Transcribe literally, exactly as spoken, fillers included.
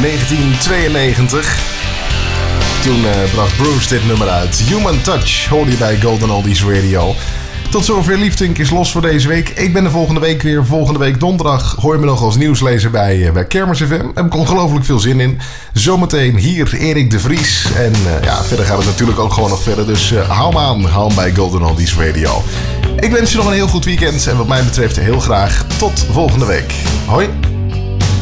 negentien tweeënnegentig. Toen uh, bracht Bruce dit nummer uit. Human Touch hoorde je bij Golden Oldies Radio. Tot zover Liefdink is los voor deze week. Ik ben de volgende week weer. Volgende week donderdag hoor je me nog als nieuwslezer bij, uh, bij Kermis F M. Daar heb ik ongelooflijk veel zin in. Zometeen hier Erik de Vries. En uh, ja, verder gaat het natuurlijk ook gewoon nog verder. Dus uh, hou me aan. Hou me bij Golden Oldies Radio. Ik wens je nog een heel goed weekend. En wat mij betreft heel graag tot volgende week. Hoi.